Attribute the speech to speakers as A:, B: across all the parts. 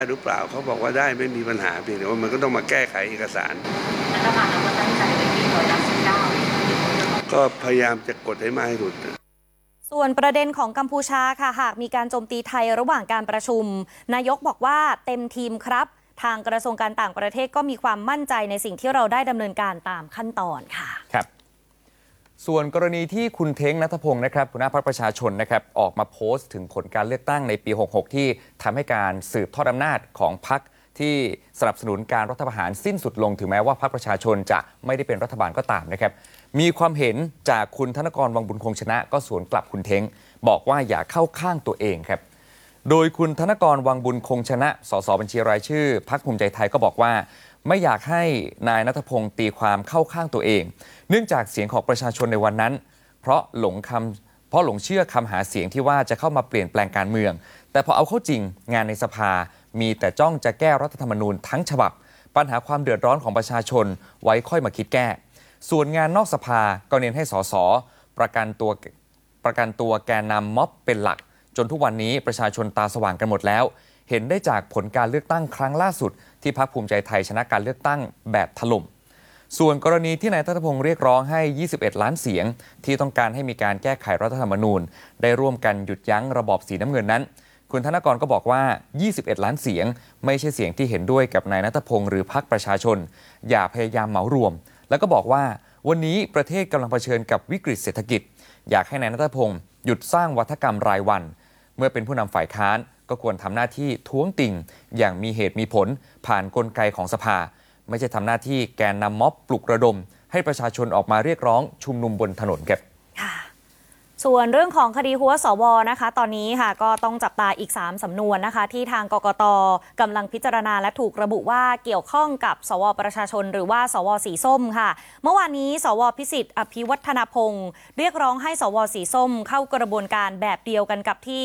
A: หรือเปล่าเขาบอกว่าได้ไม่มีปัญหาเพียงแต่ว่ามันก็ต้องมาแก้ไขเอกสาร
B: รัฐบาลเราก็ตั้งใจไปที่119
A: ก็พยายามจะกดให้มากที่สุด
C: ส่วนประเด็นของกัมพูชาค่ะหากมีการโจมตีไทยระหว่างการประชุมนายกบอกว่าเต็มทีมครับทางกระทรวงการต่างประเทศก็มีความมั่นใจในสิ่งที่เราได้ดำเนินการตามขั้นตอนค่ะ
D: ครับส่วนกรณีที่คุณเท้งณัฐพงศ์นะครับหัวหน้าพรรคประชาชนนะครับออกมาโพสต์ถึงผลการเลือกตั้งในปี 66 ที่ทำให้การสืบทอดอำนาจของพรรคที่สนับสนุนการรัฐประหารสิ้นสุดลงถึงแม้ว่าพรรคประชาชนจะไม่ได้เป็นรัฐบาลก็ตามนะครับมีความเห็นจากคุณธนกร วังบุญคงชนะก็สวนกลับคุณเท้งบอกว่าอย่าเข้าข้างตัวเองครับโดยคุณธนกร วังบุญคงชนะสสบัญชีรายชื่อพรรคภูมิใจไทยก็บอกว่าไม่อยากให้นายณัฐพงศ์ตีความเข้าข้างตัวเองเนื่องจากเสียงของประชาชนในวันนั้นเพราะหลงเชื่อคำหาเสียงที่ว่าจะเข้ามาเปลี่ยนแปลงการเมืองแต่พอเอาเข้าจริงงานในสภามีแต่จ้องจะแก้รัฐธรรมนูญทั้งฉบับปัญหาความเดือดร้อนของประชาชนไว้ค่อยมาคิดแก้ส่วนงานนอกสภาก็เน้นให้สสประกันตัวแกนนำม็อบเป็นหลักจนทุกวันนี้ประชาชนตาสว่างกันหมดแล้วเห็นได้จากผลการเลือกตั้งครั้งล่าสุดที่พรรคภูมิใจไทยชนะการเลือกตั้งแบบถล่มส่วนกรณีที่นายณัฐพงศ์เรียกร้องให้21ล้านเสียงที่ต้องการให้มีการแก้ไขรัฐธรรมนูญได้ร่วมกันหยุดยั้งระบอบสีน้ำเงินนั้นคุณธนกรก็บอกว่า21ล้านเสียงไม่ใช่เสียงที่เห็นด้วยกับนายณัฐพงศ์หรือพรรคประชาชนอย่าพยายามเหมารวมแล้วก็บอกว่าวันนี้ประเทศกำลังเผชิญกับวิกฤตเศรษฐกิจอยากให้นายณัฐพงศ์หยุดสร้างวัฒกรรมรายวันเมื่อเป็นผู้นำฝ่ายค้านก็ควรทำหน้าที่ท้วงติ่งอย่างมีเหตุมีผลผ่านกลไกของสภาไม่ใช่ทำหน้าที่แกนนำม็อบปลุกระดมให้ประชาชนออกมาเรียกร้องชุมนุมบนถนนครับ
C: ค่ะส่วนเรื่องของคดีหัวสวนะคะตอนนี้ค่ะก็ต้องจับตาอีก3สำนวนนะคะที่ทางกกต.กำลังพิจารณาและถูกระบุว่าเกี่ยวข้องกับสวประชาชนหรือว่าสวสีส้มค่ะเมื่อวานนี้สวพิสิทธิ์อภิวัฒนพงศ์เรียกร้องให้สวสีส้มเข้ากระบวนการแบบเดียวกันกับที่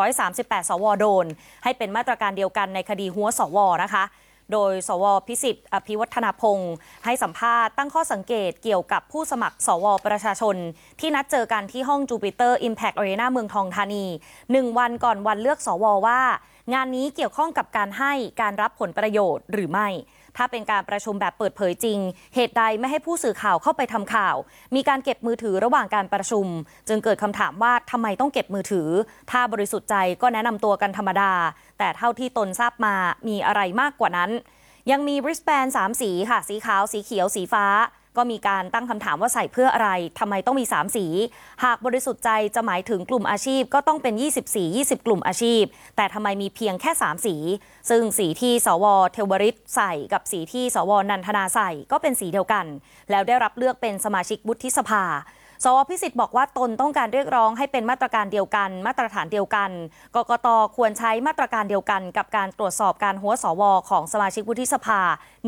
C: 138สวโดนให้เป็นมาตรการเดียวกันในคดีหัวสวนะคะโดยสวพิสิทธิ์อภิวัฒนพงศ์ให้สัมภาษณ์ตั้งข้อสังเกตเกี่ยวกับผู้สมัครสวประชาชนที่นัดเจอกันที่ห้องจูปิเตอร์ Impact Arena เมืองทองธานี1วันก่อนวันเลือกสวว่างานนี้เกี่ยวข้องกับการให้การรับผลประโยชน์หรือไม่ถ้าเป็นการประชุมแบบเปิดเผยจริงเหตุใดไม่ให้ผู้สื่อข่าวเข้าไปทำข่าวมีการเก็บมือถือระหว่างการประชุมจึงเกิดคำถามว่าทำไมต้องเก็บมือถือถ้าบริสุทธิ์ใจก็แนะนำตัวกันธรรมดาแต่เท่าที่ตนทราบมามีอะไรมากกว่านั้นยังมีบริสแบน3สีค่ะสีขาวสีเขียวสีฟ้าก็มีการตั้งคำถามว่าใส่เพื่ออะไรทำไมต้องมี3สีหากบริสุทธิ์ใจจะหมายถึงกลุ่มอาชีพก็ต้องเป็น20สี20กลุ่มอาชีพแต่ทำไมมีเพียงแค่3สีซึ่งสีที่สวเทวริศใส่กับสีที่สวนันทนาใส่ก็เป็นสีเดียวกันแล้วได้รับเลือกเป็นสมาชิกวุฒิสภาสวพิสิทธิ์บอกว่าตนต้องการเรียกร้องให้เป็นมาตรการเดียวกันมาตรฐานเดียวกันกกต.ควรใช้มาตรการเดียวกันกับการตรวจสอบการหัวสวของสมาชิกวุฒิสภา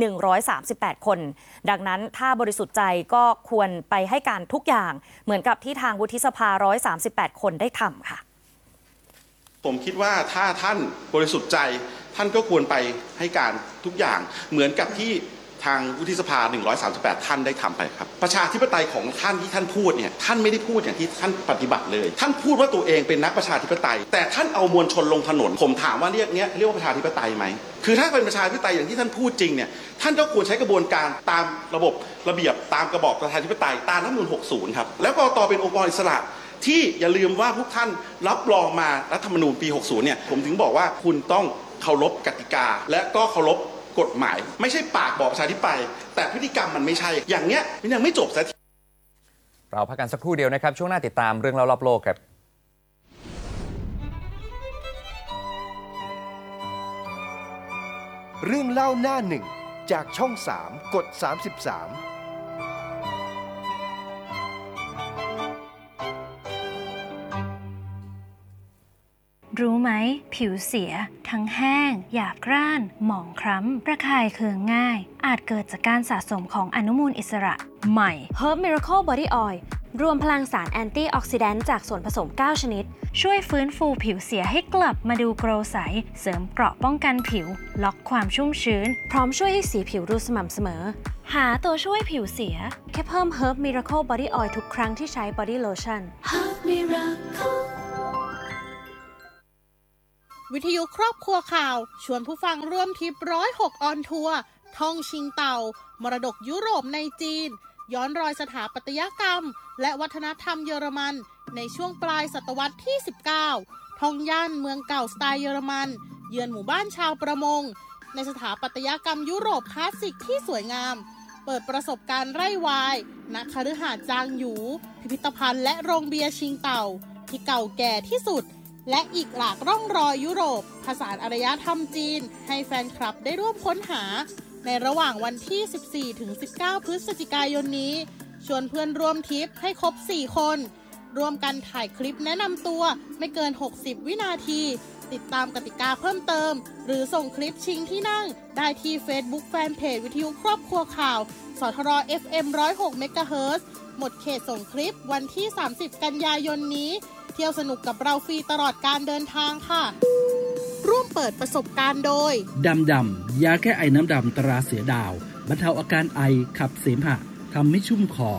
C: 138คนดังนั้นถ้าบริสุทธิ์ใจก็ควรไปให้การทุกอย่างเหมือนกับที่ทางวุฒิสภา138คนได้ทำค่ะ
E: ผมคิดว่าถ้าท่านบริสุทธิ์ใจท่านก็ควรไปให้การทุกอย่างเหมือนกับที่ทางวุฒิสภา138ท่านได้ทำไปครับประชาธิปไตยของท่านที่ท่านพูดเนี่ยท่านไม่ได้พูดอย่างที่ท่านปฏิบัติเลยท่านพูดว่าตัวเองเป็นนักประชาธิปไตยแต่ท่านเอามวลชนลงถนนผมถามว่าเรียกว่าประชาธิปไตยไหมคือถ้าเป็นประชาธิปไตยอย่างที่ท่านพูดจริงเนี่ยท่านก็ควรใช้กระบวนการตามระบบระเบียบตามกระบอบประชาธิปไตยตามรัฐธรรมนูญ60ครับแล้วกกต.เป็นองค์กรอิสระที่อย่าลืมว่าพวกท่านรับรองมารัฐธรรมนูญปี60เนี่ยผมถึงบอกว่าคุณต้องเคารพกติกาและก็เคารพกฎหมายไม่ใช่ปากบอกประชาธิปไตยแต่พฤติกรรมมันไม่ใช่อย่างเนี้ยมันยังไม่จบสักที
D: เราพักกันสักครู่เดียวนะครับช่วงหน้าติดตามเรื่องเล่ารอบโลกครับ
F: เรื่องเล่าหน้าหนึ่งจากช่อง3กด33
G: รู้ไหมผิวเสียทั้งแห้งหยาบกร้านหมองคล้ำระคายเคืองง่ายอาจเกิดจากการสะสมของอนุมูลอิสระใหม่
H: Herb Miracle Body Oil รวมพลังสารแอนตี้ออกซิแดนต์จากส่วนผสม9ชนิด
G: ช่วยฟื้นฟูผิวเสียให้กลับมาดูโกลว์ใสเสริมเกราะป้องกันผิวล็อกความชุ่มชื้น
H: พร้อมช่วยให้สีผิวดูสม่ำเสมอหาตัวช่วยผิวเสียแค่เพิ่ม Herb Miracle Body Oil ทุกครั้งที่ใช้ Body Lotion Herb Miracle
I: วิทยุครอบครัวข่าวชวนผู้ฟังร่วมทริป106ออนทัวร์ท่องชิงเต่ามรดกยุโรปในจีนย้อนรอยสถาปัตยกรรมและวัฒนธรรมเยอรมันในช่วงปลายศตวรรษที่ 19 ท่องย่านเมืองเก่าสไตล์เยอรมันเยือนหมู่บ้านชาวประมงในสถาปัตยกรรมยุโรปคลาสสิกที่สวยงามเปิดประสบการณ์ไร่วายณคฤหาสน์จางหยูพิพิธภัณฑ์และโรงเบียร์ชิงเต่าที่เก่าแก่ที่สุดและอีกหลากร่องรอยยุโรปผสานอารยธรรมจีนให้แฟนคลับได้ร่วมค้นหาในระหว่างวันที่ 14-19 พฤศจิกายนนี้ชวนเพื่อนร่วมทริปให้ครบ 4 คนร่วมกันถ่ายคลิปแนะนำตัวไม่เกิน 60 วินาทีติดตามกติกาเพิ่มเติมหรือส่งคลิปชิงที่นั่งได้ที่ Facebook Fanpage วิทยุครอบครัวข่าวสทร FM 106 เมกะเฮิรตซ์ หมดเขตส่งคลิปวันที่ 30 กันยายนนี้เที่ยวสนุกกับเราฟรีตลอดการเดินทางค่ะร่วมเปิดประสบการณ์โดย
J: ดำยาแก้ไอน้ำดำตราเสือดาวบรรเทาอาการไอขับเสมหะทำให้ชุ่มคอ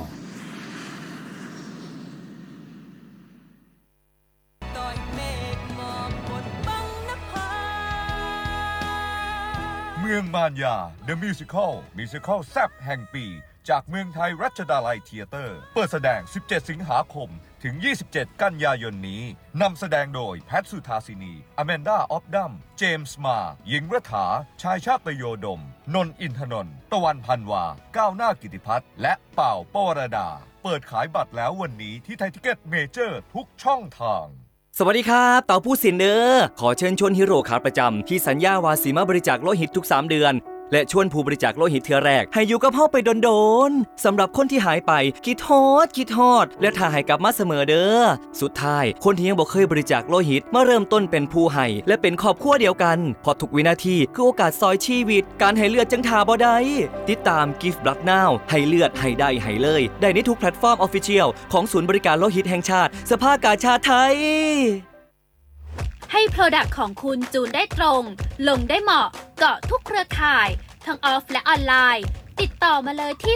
K: เมืองมารยา The Musical แซ่บแห่งปีจากเมืองไทยรัชดาลัยเธียเตอร์เปิดแสดง 17 สิงหาคมถึง 27 กันยายนนี้นำแสดงโดยแพทสุธาสินีอแมนดาออฟดัมเจมส์มาหญิงรัฐาชายชาตโยดมนนท์อินทนนท์ตะวันพันวาก้าวหน้ากิติพัฒน์และเป่าปวรดาเปิดขายบัตรแล้ววันนี้ที่ไทยทิเก็ตเมเจอร์ทุกช่องทาง
L: สวัสดีครับเต่าผู้สินเนอขอเชิญชวนฮีโร่ขาประจำที่สัญญาวาสีมาบริจาคโลหิตทุก3เดือนและชวนผู้บริจาคโลหิตเทื่อแรกให้อยู่กับเฮาไปโดนๆสำหรับคนที่หายไปคิดฮอดและถ้าให้กลับมาเสมอเด้อสุดท้ายคนที่ยังบ่เคยบริจาคโลหิตมาเริ่มต้นเป็นผู้ให้และเป็นครอบครัวเดียวกันเพราะทุกวินาทีคือโอกาสซอยชีวิตการให้เลือดจังทาบ่ได้ติดตาม Give Blood Now ให้เลือดให้ได้ให้เลยได้ในทุกแพลตฟอร์ม Official ของศูนย์บริการโลหิตแห่งชาติสภากาชาดไทย
G: ให้ Product ของคุณจูนได้ตรงลงได้เหมาะเกาะทุกเครือข่ายทั้งออฟและออนไลน์ติดต่อมาเลยที่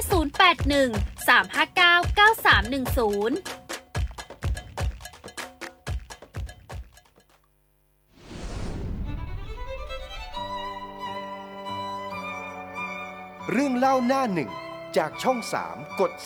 G: 081 359 9310
F: เรื่องเล่าหน้าหนึ่งจากช่อง 3 กด 33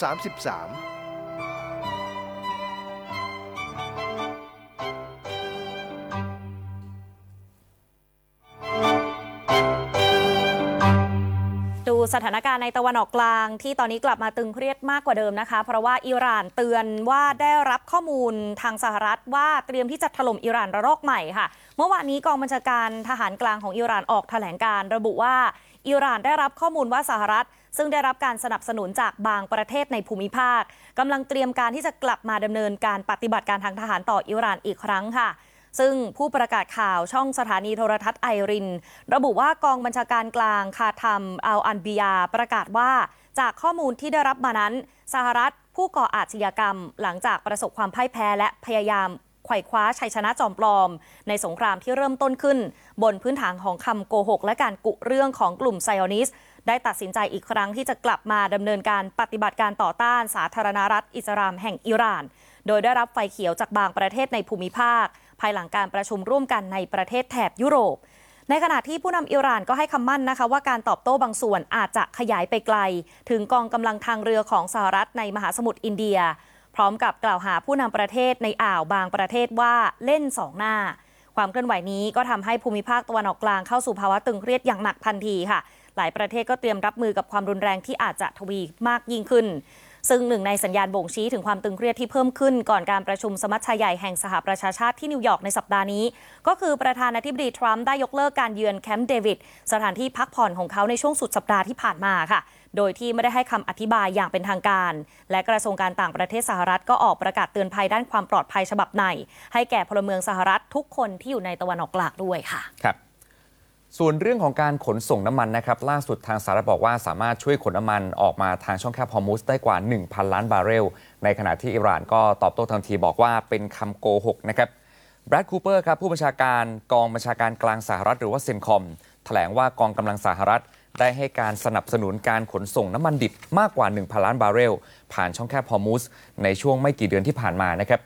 C: สถานการณ์ในตะวันออกกลางที่ตอนนี้กลับมาตึงเครียดมากกว่าเดิมนะคะเพราะว่าอิหร่านเตือนว่าได้รับข้อมูลทางสหรัฐว่าเตรียมที่จะถล่มอิหร่านระลอกใหม่ค่ะเมื่อวานนี้กองบัญชาการทหารกลางของอิหร่านออกแถลงการระบุว่าอิหร่านได้รับข้อมูลว่าสหรัฐซึ่งได้รับการสนับสนุนจากบางประเทศในภูมิภาคกำลังเตรียมการที่จะกลับมาดำเนินการปฏิบัติการทางทหารต่ออิหร่านอีกครั้งค่ะซึ่งผู้ประกาศข่าวช่องสถานีโทรทัศน์ไอรินระบุว่ากองบัญชาการกลางคาทัมอัลอันบียาประกาศว่าจากข้อมูลที่ได้รับมานั้นสหรัฐผู้ก่ออาชญากรรมหลังจากประสบความพ่ายแพ้และพยายามไขว่คว้าชัยชนะจอมปลอมในสงครามที่เริ่มต้นขึ้นบนพื้นฐานของคำโกหกและการกุเรื่องของกลุ่มไซออนิสต์ได้ตัดสินใจอีกครั้งที่จะกลับมาดำเนินการปฏิบัติการต่อต้านสาธารณรัฐอิสลามแห่งอิหร่านโดยได้รับไฟเขียวจากบางประเทศในภูมิภาคภายหลังการประชุมร่วมกันในประเทศแถบยุโรปในขณะที่ผู้นำอิหร่านก็ให้คำมั่นนะคะว่าการตอบโต้บางส่วนอาจจะขยายไปไกลถึงกองกำลังทางเรือของสหรัฐในมหาสมุทรอินเดียพร้อมกับกล่าวหาผู้นำประเทศในอ่าวบางประเทศว่าเล่นสองหน้าความเคลื่อนไหวนี้ก็ทำให้ภูมิภาคตะวันออกกลางเข้าสู่ภาวะตึงเครียดอย่างหนักทันทีค่ะหลายประเทศก็เตรียมรับมือกับความรุนแรงที่อาจจะทวีมากยิ่งขึ้นซึ่งหนึ่งในสัญญาณบ่งชี้ถึงความตึงเครียดที่เพิ่มขึ้นก่อนการประชุมสมัชชาใหญ่แห่งสหประชาชาติที่นิวยอร์กในสัปดาห์นี้ก็คือประธานาธิบดีทรัมป์ได้ยกเลิกการเยือนแคมป์เดวิดสถานที่พักผ่อนของเขาในช่วงสุดสัปดาห์ที่ผ่านมาค่ะโดยที่ไม่ได้ให้คำอธิบายอย่างเป็นทางการและกระทรวงการต่างประเทศสหรัฐก็ออกประกาศเตือนภัยด้านความปลอดภัยฉบับใหม่ให้แก่พลเมืองสหรัฐทุกคนที่อยู่ในตะวันออกกลางด้วยค่ะ
D: ครับส่วนเรื่องของการขนส่งน้ำมันนะครับล่าสุดทางสหรัฐบอกว่าสามารถช่วยขนน้ำมันออกมาทางช่องแคบฮอร์มุซได้กว่า 1,000 ล้านบาร์เรลในขณะที่อิหร่านก็ตอบโต้ทันทีบอกว่าเป็นคำโกหกนะครับแบรดคูเปอร์ครับผู้บัญชาการกองบัญชาการกลางสหรัฐหรือว่าเซนคอมแถลงว่ากองกำลังสหรัฐได้ให้การสนับสนุนการขนส่งน้ำมันดิบมากกว่า 1,000 ล้านบาร์เรลผ่านช่องแคบฮอร์มุซในช่วงไม่กี่เดือนที่ผ่านมานะครับค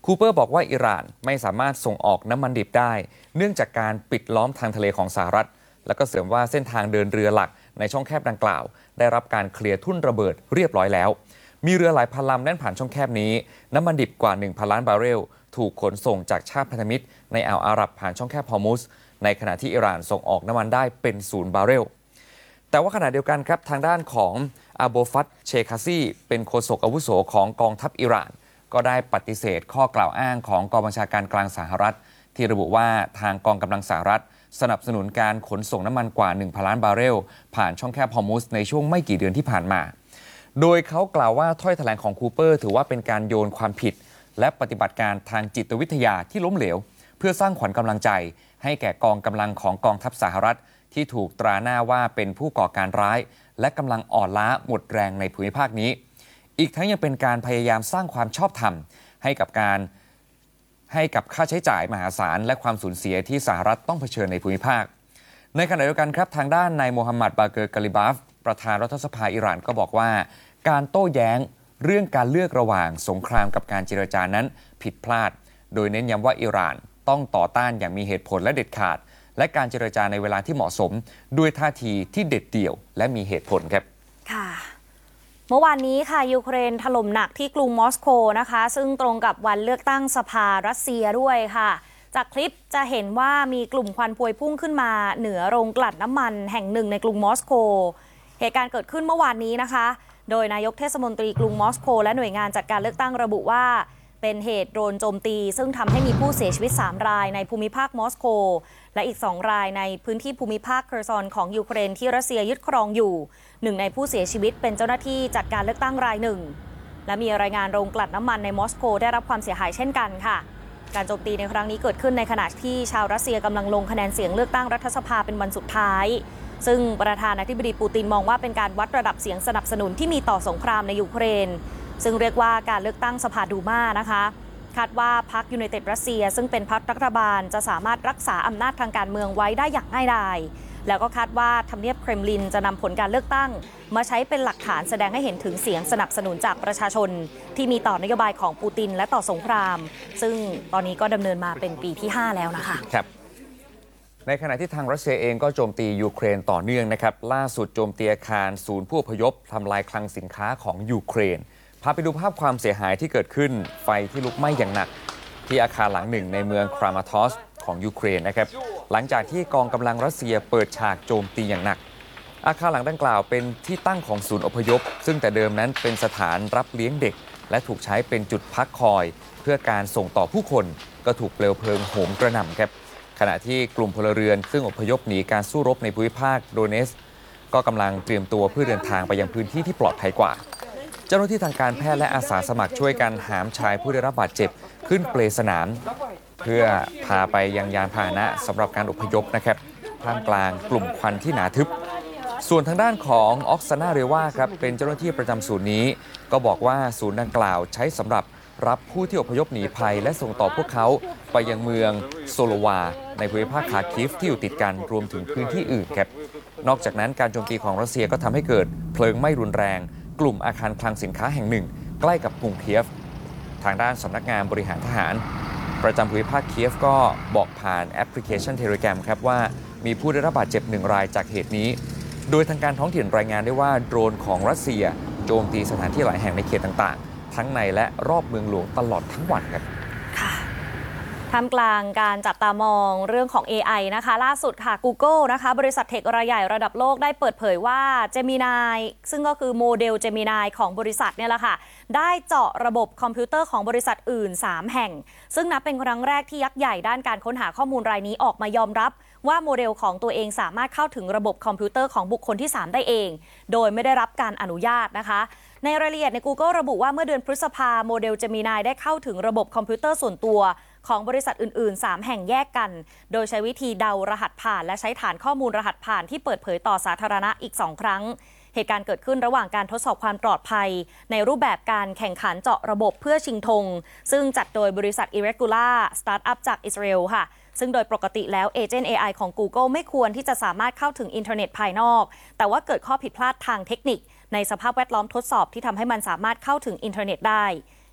D: คูเปอร์บอกว่าอิหร่านไม่สามารถส่งออกน้ำมันดิบได้เนื่องจากการปิดล้อมทางทะเลของสหรัฐแล้วก็เสริมว่าเส้นทางเดินเรือหลักในช่องแคบดังกล่าวได้รับการเคลียร์ทุ่นระเบิดเรียบร้อยแล้วมีเรือหลายพันลำแล่นผ่านช่องแคบนี้น้ำมันดิบกว่า 1,000 ล้านบาร์เรลถูกขนส่งจากชาติพันธมิตรในอ่าวอาหรับผ่านช่องแคบฮอร์มุซในขณะที่อิหร่านส่งออกน้ำมันได้เป็น0 บาร์เรลแต่ว่าขณะเดียวกันครับทางด้านของอาโบฟัตเชคาซีเป็นโฆษกอาวุโสของกองทัพอิหร่านก็ได้ปฏิเสธข้อกล่าวอ้างของกองบัญชาการกลางสหรัฐที่ระบุว่าทางกองกำลังสหรัฐสนับสนุนการขนส่งน้ำมันกว่า 1,000 ล้านบาร์เรลผ่านช่องแคบฮอร์มุซในช่วงไม่กี่เดือนที่ผ่านมาโดยเขากล่าวว่าถ้อยแถลงของคูเปอร์ถือว่าเป็นการโยนความผิดและปฏิบัติการทางจิตวิทยาที่ล้มเหลวเพื่อสร้างขวัญกำลังใจให้แก่กองกำลังของกองทัพสหรัฐที่ถูกตราหน้าว่าเป็นผู้ก่อการร้ายและกำลังอ่อนล้าหมดแรงในภูมิภาคนี้อีกทั้งยังเป็นการพยายามสร้างความชอบธรรมให้กับค่าใช้จ่ายมหาศาลและความสูญเสียที่สหรัฐต้องเผชิญในภูมิภาคในขณะเดียวกันครับทางด้านนายโมฮัมหมัดบาเกอร์กาลิบาฟประธานรัฐสภาอิหร่านก็บอกว่าการโต้แย้งเรื่องการเลือกระหว่างสงครามกับการเจรจานั้นผิดพลาดโดยเน้นย้ำว่าอิหร่านต้องต่อต้านอย่างมีเหตุผลและเด็ดขาดและการเจรจาในเวลาที่เหมาะสมด้วยท่าทีที่เด็ดเดี่ยวและมีเหตุผลครับ
C: ค่ะเมื่อวานนี้ค่ะยูเครนถล่มหนักที่กรุงมอสโกนะคะซึ่งตรงกับวันเลือกตั้งสภารัสเซียด้วยค่ะจากคลิปจะเห็นว่ามีกลุ่มควันพวยพุ่งขึ้นมาเหนือโรงกลั่นน้ำมันแห่งหนึ่งในกรุงมอสโกเหตุการณ์เกิดขึ้นเมื่อวานนี้นะคะโดยนายกเทศมนตรีกรุงมอสโกและหน่วยงานจัดการเลือกตั้งระบุว่าเป็นเหตุโดรนโจมตีซึ่งทำให้มีผู้เสียชีวิต3 รายในภูมิภาคมอสโกและอีก2 รายในพื้นที่ภูมิภาคเคอร์ซอนของยูเครนที่รัสเซียยึดครองอยู่หนึ่งในผู้เสียชีวิตเป็นเจ้าหน้าที่จัดการเลือกตั้งรายหนึ่งและมีรายงานโรงกลั่นน้ำมันในมอสโกได้รับความเสียหายเช่นกันค่ะการโจมตีในครั้งนี้เกิดขึ้นในขณะที่ชาวรัสเซียกำลังลงคะแนนเสียงเลือกตั้งรัฐสภาเป็นวันสุดท้ายซึ่งประธานาธิบดีปูตินมองว่าเป็นการวัดระดับเสียงสนับสนุนที่มีต่อสงครามในยูเครนซึ่งเรียกว่าการเลือกตั้งสภาดูมานะคะคาดว่าพรรคยูไนเต็ดรัสเซียซึ่งเป็นพรรครัฐบาลจะสามารถรักษาอำนาจทางการเมืองไว้ได้อย่างง่ายดายแล้วก็คาดว่าทำเนียบเครมลินจะนำผลการเลือกตั้งมาใช้เป็นหลักฐานแสดงให้เห็นถึงเสียงสนับสนุนจากประชาชนที่มีต่อนโยบายของปูตินและต่อสงครามซึ่งตอนนี้ก็ดำเนินมาเป็นปีที่5แล้วนะคะ
D: ครับในขณะที่ทางรัสเซียเองก็โจมตียูเครนต่อเนื่องนะครับล่าสุดโจมตีอาคารศูนย์ผู้อพยพทำลายคลังสินค้าของยูเครนพาไปดูภาพความเสียหายที่เกิดขึ้นไฟที่ลุกไหม้อย่างหนักที่อาคารหลังหนึ่งในเมืองครามาทอสของยูเครนนะครับหลังจากที่กองกำลังรัสเซียเปิดฉากโจมตีอย่างหนักอาคารหลังดังกล่าวเป็นที่ตั้งของศูนย์อพยพซึ่งแต่เดิมนั้นเป็นสถานรับเลี้ยงเด็กและถูกใช้เป็นจุดพักคอยเพื่อการส่งต่อผู้คนก็ถูกเปลวเพลิงโหมกระหน่ำครับขณะที่กลุ่มพลเรือนซึ่งอพยพหนีการสู้รบในภูมิภาคโดเนสก็กำลังเตรียมตัวเพื่อเดินทางไปยังพื้นที่ที่ปลอดภัยกว่าเจ้าหน้าที่ทางการแพทย์และอาสาสมัครช่วยกันหามชายผู้ได้รับบาดเจ็บขึ้นเปลสนามเพื่อพาไปยังยานพาหนะสำหรับการอพยพนะครับท่ามกลางกลุ่มควันที่หนาทึบส่วนทางด้านของออกซานาเรวาครับเป็นเจ้าหน้าที่ประจำศูนย์นี้ก็บอกว่าศูนย์ดังกล่าวใช้สำหรับรับผู้ที่อพยพหนีภัยและส่งต่อพวกเขาไปยังเมืองโซโลวาในภูมิภาคคาคิฟที่อยู่ติดกันรวมถึงพื้นที่อื่นครับนอกจากนั้นการโจมตีของรัสเซียก็ทำให้เกิดเพลิงไหม้รุนแรงกลุ่มอาคารคลังสินค้าแห่งหนึ่งใกล้กับกรุงเคียฟทางด้านสำนักงานบริหารทหารประจำภูมิภาคเคียฟก็บอกผ่านแอปพลิเคชัน Telegram ครับว่ามีผู้ได้รับบาดเจ็บ1 รายจากเหตุนี้โดยทางการท้องถิ่นรายงานได้ว่าโดรนของรัสเซียโจมตีสถานที่หลายแห่งในเขตต่างๆทั้งในและรอบเมืองหลวงตลอดทั้งวันครับ
C: ท่ามกลางการจับตามองเรื่องของ AI นะคะล่าสุดค่ะ Google นะคะบริษัทเทครายใหญ่ระดับโลกได้เปิดเผยว่า Gemini ซึ่งก็คือโมเดล Gemini ของบริษัทเนี่ยแหละค่ะได้เจาะระบบคอมพิวเตอร์ของบริษัทอื่น3 แห่งซึ่งนับเป็นครั้งแรกที่ยักษ์ใหญ่ด้านการค้นหาข้อมูลรายนี้ออกมายอมรับว่าโมเดลของตัวเองสามารถเข้าถึงระบบคอมพิวเตอร์ของบุคคลที่3ได้เองโดยไม่ได้รับการอนุญาตนะคะในรายละเอียดใน Google ระบุว่าเมื่อเดือนพฤษภาโมเดล Gemini ได้เข้าถึงระบบคอมพิวเตอร์ส่วนตัวของบริษัทอื่นๆ3 แห่งแยกกันโดยใช้วิธีเดารหัสผ่านและใช้ฐานข้อมูลรหัสผ่านที่เปิดเผยต่อสาธารณะอีก2 ครั้งเหตุการณ์เกิดขึ้นระหว่างการทดสอบความปลอดภัยในรูปแบบการแข่งขันเจาะระบบเพื่อชิงธงซึ่งจัดโดยบริษัท Irregular สตาร์ทอัพจากอิสราเอลค่ะซึ่งโดยปกติแล้วเอเจนต์ AI ของ Google ไม่ควรที่จะสามารถเข้าถึงอินเทอร์เน็ตภายนอกแต่ว่าเกิดข้อผิดพลาดทางเทคนิคในสภาพแวดล้อมทดสอบที่ทำให้มันสามารถเข้าถึงอินเทอร์เน็ตได้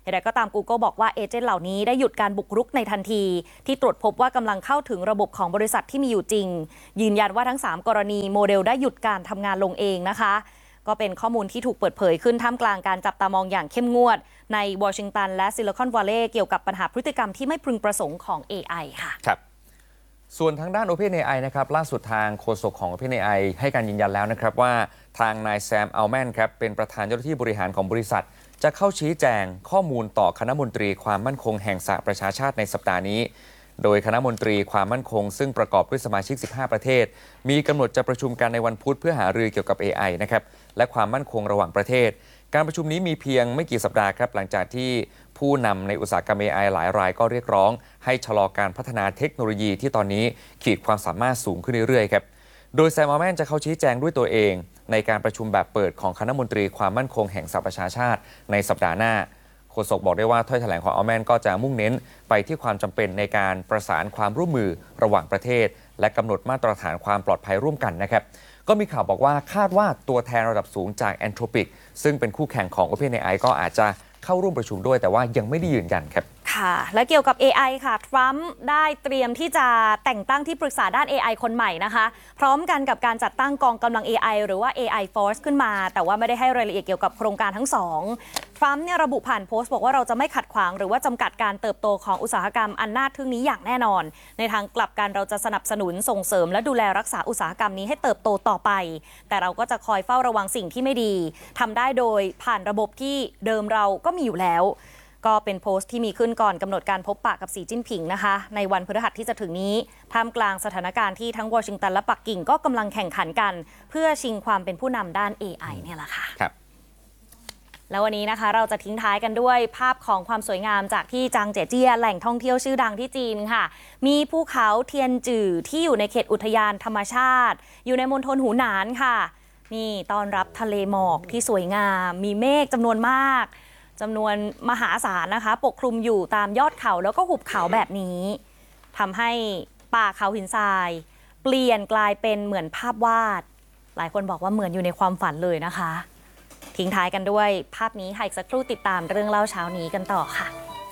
C: อย่างไรก็ตาม Google บอกว่าเอเจนต์เหล่านี้ได้หยุดการบุกรุกในทันทีที่ตรวจพบว่ากำลังเข้าถึงระบบของบริษัทที่มีอยู่จริงยืนยันว่าทั้ง3กรณีโมเดลได้หยุดการทำงานลงเองนะคะก็เป็นข้อมูลที่ถูกเปิดเผยขึ้นท่ามกลางการจับตามองอย่างเข้มงวดในวอชิงตันและซิลิคอนวัลเลย์เกี่ยวกับปัญหาพฤติกรรมที่ไม่พึงประสงค์ของ AI ค่ะ
D: ครับส่วนทางด้าน OpenAI นะครับล่าสุดทางโฆษกของ OpenAI ให้การยืนยันแล้วนะครับว่าทางนายแซม อัลแมนครับเป็นประธานเจ้าหน้าที่บริหารของบริษัทจะเข้าชี้แจงข้อมูลต่อคณะมนตรีความมั่นคงแห่งสหประชาชาติในสัปดาห์นี้โดยคณะมนตรีความมั่นคงซึ่งประกอบด้วยสมาชิก15ประเทศมีกำหนดจะประชุมกันในวันพุธเพื่อหารือเกี่ยวกับ AI นะครับและความมั่นคงระหว่างประเทศการประชุมนี้มีเพียงไม่กี่สัปดาห์ครับหลังจากที่ผู้นำในอุตสาหกรรม AI หลายรายก็เรียกร้องให้ชะลอการพัฒนาเทคโนโลยีที่ตอนนี้ขีดความสามารถสูงขึ้นเรื่อยๆครับโดยแซม อัลแมนจะเข้าชี้แจงด้วยตัวเองในการประชุมแบบเปิดของคณะมนตรีความมั่นคงแห่งสหประชาชาติในสัปดาห์หน้าโฆษกบอกได้ว่าถ้อยแถลงของอัลแมนก็จะมุ่งเน้นไปที่ความจำเป็นในการประสานความร่วมมือระหว่างประเทศและกำหนดมาตรฐานความปลอดภัยร่วมกันนะครับก็มีข่าวบอกว่าคาดว่าตัวแทนระดับสูงจาก Anthropic ซึ่งเป็นคู่แข่งของ OpenAI ก็อาจจะเข้าร่วมประชุมด้วยแต่ว่ายังไม่ได้ยืนยันครับ
C: ค่ะและเกี่ยวกับ AI ค่ะทรัมป์ได้เตรียมที่จะแต่งตั้งที่ปรึกษาด้าน AI คนใหม่นะคะพร้อมกันกับการจัดตั้งกองกำลัง AI หรือว่า AI Force ขึ้นมาแต่ว่าไม่ได้ให้รายละเอียดเกี่ยวกับโครงการทั้งสองทรัมป์เนี่ยระบุผ่านโพสต์บอกว่าเราจะไม่ขัดขวางหรือว่าจำกัดการเติบโตของอุตสาหกรรมอันน่าทึ่งนี้อย่างแน่นอนในทางกลับกันเราจะสนับสนุนส่งเสริมและดูแลรักษาอุตสาหกรรมนี้ให้เติบโตต่อไปแต่เราก็จะคอยเฝ้าระวังสิ่งที่ไม่ดีทำได้โดยผ่านระบบที่เดิมเราก็มีอยู่แล้วก็เป็นโพสต์ที่มีขึ้นก่อนกำหนดการพบปะกับสีจิ้นผิงนะคะในวันพฤหัสที่จะถึงนี้ท่ามกลางสถานการณ์ที่ทั้งวอชิงตันและปักกิ่งก็กำลังแข่งขันกันเพื่อชิงความเป็นผู้นำด้าน AI เนี่ยแหละค่ะ
D: ครับ
C: แล้ววันนี้นะคะเราจะทิ้งท้ายกันด้วยภาพของความสวยงามจากที่จางเจียเจี้ยแหล่งท่องเที่ยวชื่อดังที่จีนค่ะมีภูเขาเทียนจื่อที่อยู่ในเขตอุทยานธรรมชาติอยู่ในมณฑลหูหนานค่ะนี่ต้อนรับทะเลหมอกที่สวยงามมีเมฆจำนวนมากจำนวนมหาศาลนะคะปกคลุมอยู่ตามยอดเขาแล้วก็หุบเขาแบบนี้ทำให้ป่าเขาหินทรายเปลี่ยนกลายเป็นเหมือนภาพวาดหลายคนบอกว่าเหมือนอยู่ในความฝันเลยนะคะทิ้งท้ายกันด้วยภาพนี้ค่ะอีกสักครู่ติดตามเรื่องเล่าเช้านี้กันต่อค่ะ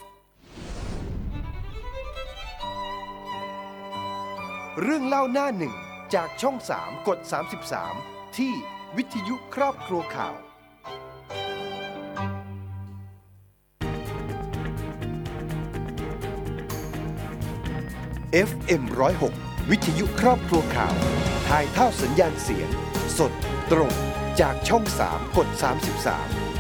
F: เรื่องเล่าหน้าหนึ่งจากช่อง3กด33ที่วิทยุครอบครัวข่าว FM 106วิทยุครอบครัวข่าวถ่ายทอดสัญญาณเสียงสดตรงจากช่อง3กด33